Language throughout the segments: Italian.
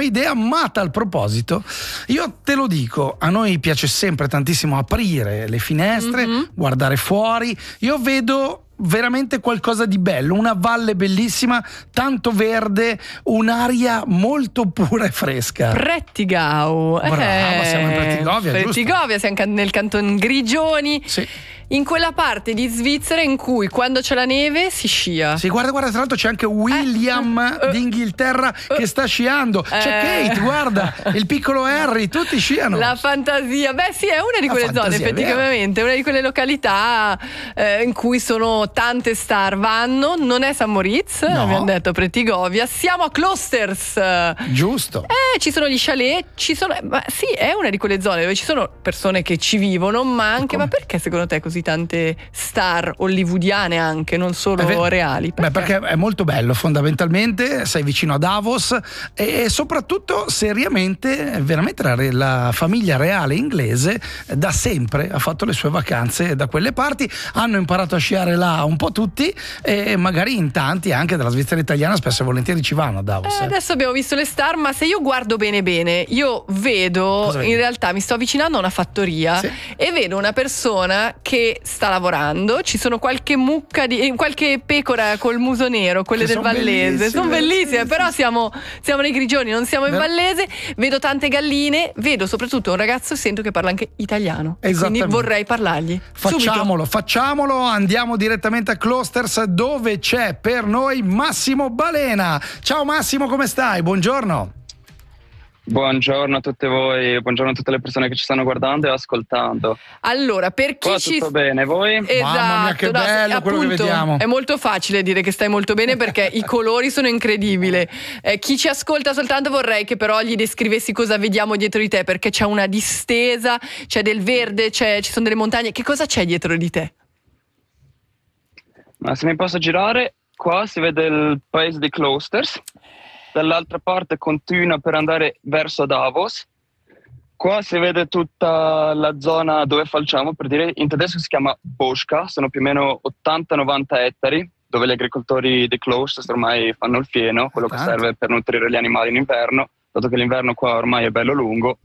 idea, ma a tal proposito io te lo dico, a noi piace sempre tantissimo aprire le finestre, guardare fuori. Io vedo veramente qualcosa di bello, una valle bellissima, tanto verde, un'aria molto pura e fresca. Prättigau. Brava, siamo in Prättigau, Prättigau, siamo nel canton Grigioni. Sì. In quella parte di Svizzera in cui quando c'è la neve si scia. Sì, guarda, tra l'altro c'è anche William d'Inghilterra che sta sciando. C'è Kate, guarda, il piccolo Harry, tutti sciano. La fantasia. Beh sì, è una di quelle zone, effettivamente, una di quelle località in cui sono tante star vanno. Non è St. Moritz, abbiamo detto Prättigau. Siamo a Klosters. Giusto. Ci sono gli chalet, ma sì, è una di quelle zone dove ci sono persone che ci vivono, ma anche, ma perché secondo te così tante star hollywoodiane anche, non solo reali? Perché è molto bello, fondamentalmente sei vicino a Davos e soprattutto seriamente veramente la famiglia reale inglese da sempre ha fatto le sue vacanze da quelle parti, hanno imparato a sciare là un po' tutti e magari in tanti anche dalla Svizzera italiana spesso e volentieri ci vanno a Davos. Adesso abbiamo visto le star, ma se io guardo bene io vedo, in realtà mi sto avvicinando a una fattoria e vedo una persona che sta lavorando, ci sono qualche qualche pecora col muso nero, quelle del Vallese, sono bellissime, però siamo nei Grigioni, non siamo in Vallese. Vedo tante galline, vedo soprattutto un ragazzo, sento che parla anche italiano, quindi vorrei parlargli. Facciamolo, andiamo direttamente a Klosters dove c'è per noi Massimo Balena. Ciao Massimo, come stai? Buongiorno. Buongiorno a tutte voi, buongiorno a tutte le persone che ci stanno guardando e ascoltando. Allora, per chi tutto bene, voi? Esatto, mamma mia, che bello quello che vediamo. È molto facile dire che stai molto bene perché i colori sono incredibili. Chi ci ascolta soltanto vorrei che però gli descrivessi cosa vediamo dietro di te, perché c'è una distesa, c'è del verde, ci sono delle montagne. Che cosa c'è dietro di te? Ma se mi posso girare, qua si vede il paese di Klosters. Dall'altra parte continua per andare verso Davos. Qua si vede tutta la zona dove facciamo, per dire, in tedesco si chiama Boschka, sono più o meno 80-90 ettari, dove gli agricoltori di Klosters ormai fanno il fieno, quello che serve per nutrire gli animali in inverno, dato che l'inverno qua ormai è bello lungo.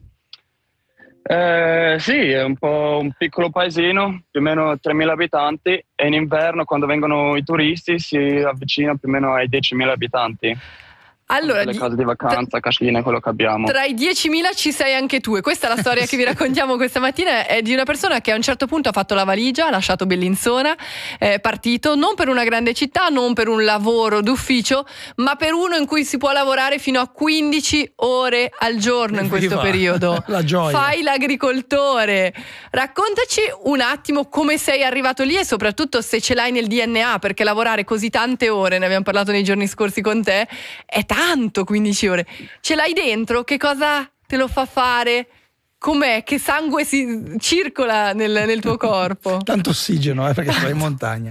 Sì, è un po' un piccolo paesino, più o meno 3.000 abitanti, e in inverno quando vengono i turisti si avvicina più o meno ai 10.000 abitanti. Allora, le case di vacanza, cascine, quello che abbiamo. Tra i 10.000 ci sei anche tu, e questa è la storia che vi raccontiamo questa mattina. È di una persona che a un certo punto ha fatto la valigia, ha lasciato Bellinzona, è partito non per una grande città, non per un lavoro d'ufficio, ma per uno in cui si può lavorare fino a 15 ore al giorno in questo periodo. La gioia. Fai l'agricoltore. Raccontaci un attimo come sei arrivato lì e soprattutto se ce l'hai nel DNA, perché lavorare così tante ore, ne abbiamo parlato nei giorni scorsi con te, è tanto, 15 ore. Ce l'hai dentro? Che cosa te lo fa fare? Com'è? Che sangue si circola nel tuo corpo? Tanto ossigeno, perché sei in montagna.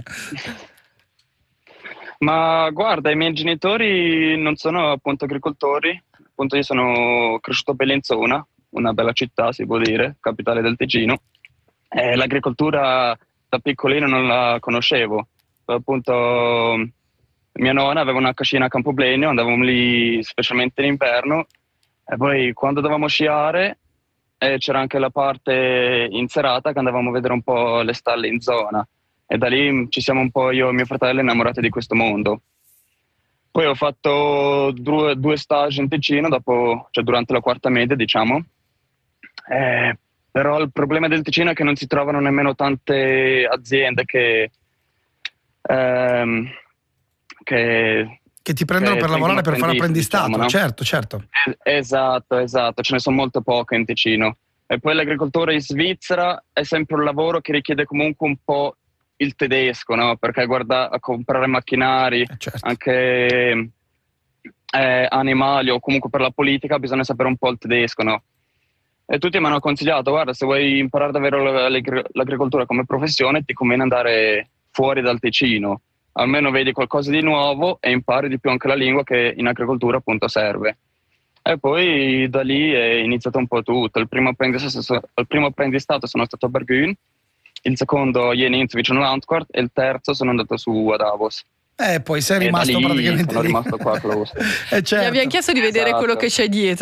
Ma guarda, i miei genitori non sono appunto agricoltori. Appunto io sono cresciuto a Bellinzona, una bella città si può dire, capitale del Ticino. L'agricoltura da piccolino non la conoscevo. Appunto mia nonna aveva una cascina a Campoblenio, andavamo lì specialmente in inverno, e poi quando dovevamo sciare c'era anche la parte in serata che andavamo a vedere un po' le stalle in zona, e da lì ci siamo un po' io e mio fratello innamorati di questo mondo. Poi ho fatto due stage in Ticino durante la quarta media, diciamo. Però il problema del Ticino è che non si trovano nemmeno tante aziende che ti prendono per lavorare, per fare apprendistato, diciamo, no? Certo. Esatto, ce ne sono molto poche in Ticino. E poi l'agricoltura in Svizzera è sempre un lavoro che richiede comunque un po' il tedesco, no? Perché guarda, a comprare macchinari, anche animali o comunque per la politica bisogna sapere un po' il tedesco, no? E tutti mi hanno consigliato, guarda, se vuoi imparare davvero l'agricoltura come professione ti conviene andare fuori dal Ticino. Almeno vedi qualcosa di nuovo e impari di più anche la lingua che in agricoltura appunto serve. E poi da lì è iniziato un po' tutto. Il primo apprendistato sono stato a Bergün, il secondo a Jeninz vicino Landquart e il terzo sono andato su a Davos. Poi sei rimasto praticamente sono lì. rimasto qua a Klosters. Ti abbiamo chiesto di vedere quello che c'è dietro.